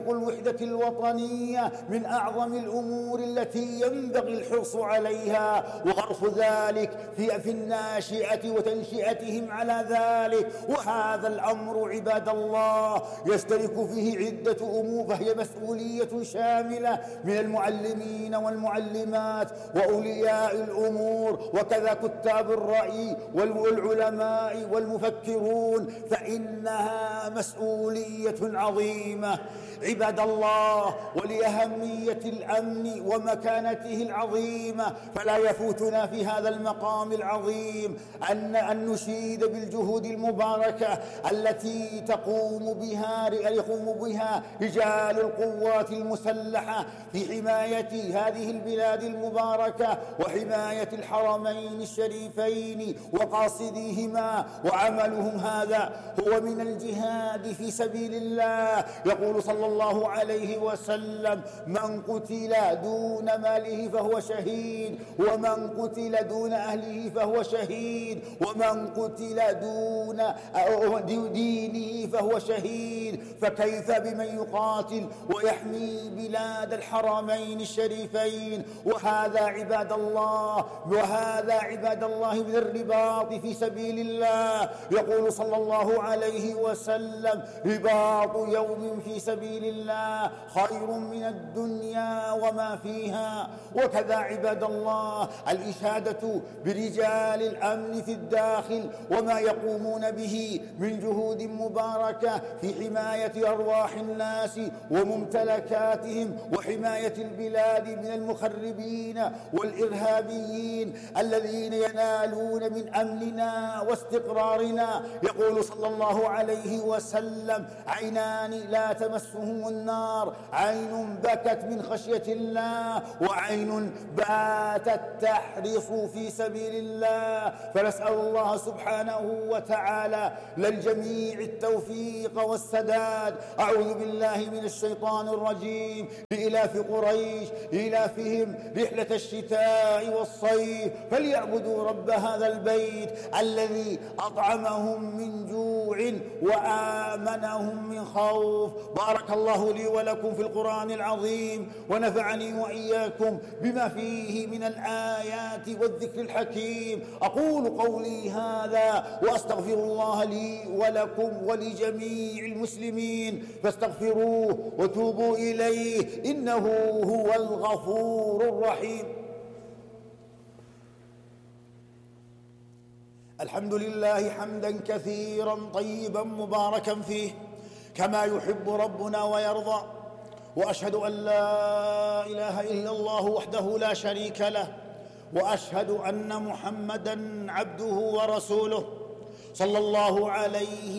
الوحدة الوطنية من أعظم الأمور التي ينبغي الحرص عليها، وغرس ذلك في الناشئة وتنشئتهم على ذلك. وهذا الأمر عباد الله يشترك فيه عدة أمور، فهي مسؤولية شاملة من المعلمين والمعلمات وأولياء الأمور، وكذا كتاب الرأي والعلماء والمفكرون، فإنها مسؤولية عظيمة عباد الله. ولأهمية الأمن ومكانته العظيمة فلا يفوتنا في هذا المقام العظيم أن نشيد بالجهود المباركة التي يقوم بها رجال القوات المسلحة في حماية هذه البلاد المباركة وحماية الحرمين الشريفين وقاصديهما. وعملهم هذا هو من الجهاد في سبيل الله. يقول صلى الله عليه وسلم: من قتل دون ماله فهو شهيد، ومن قتل دون أهله فهو شهيد، ومن قتل دون دينه فهو شهيد. فكيف بمن يقاتل ويحمي بلاد الحرمين الشريفين؟ وهذا عباد الله من الرباط في سبيل الله. يقول صلى الله عليه وسلم: رباط يوم في سبيل الله خير من الدنيا وما فيها. وكذا عباد الله الإشادة برجال الأمن في الداخل وما يقومون به من جهود مباركة في حماية أرواح الناس وممتلكاتهم وحماية البلاد من المخربين والإرهابيين الذين ينالون من أمننا واستقرارنا. يقول صلى الله عليه وسلم: عينان لا تمسهم النار، عين بكت من خشية الله، وعين باتت تحرص في سبيل الله. فنسأل الله سبحانه وتعالى للجميع التوفيق والسداد. أعوذ بالله من الشيطان الرجيم. لإلاف قريش إلافهم رحلة الشتاء والصيف فليعبدوا رب هذا البيت الذي أطعمهم من جوع وآمنهم من خوف. بارك الله لي ولكم في القرآن العظيم، ونفعني وإياكم بما فيه من الآيات والذكر الحكيم. أقول قولي هذا وأستغفر الله لي ولكم ولجميع المسلمين، فاستغفروه وتوبوا إليه إنه هو الغفور الرحيم. الحمد لله حمدا كثيرا طيبا مباركا فيه كما يحب ربنا ويرضى. وأشهد أن لا إله إلا الله وحده لا شريك له، وأشهد أن محمدا عبده ورسوله صلى الله عليه